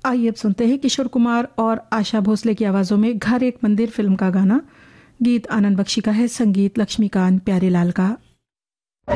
आइए अब सुनते हैं किशोर कुमार और आशा भोसले की आवाज़ों में घर एक मंदिर फिल्म का गाना। गीत आनंद बख्शी का है, संगीत लक्ष्मीकांत प्यारेलाल का।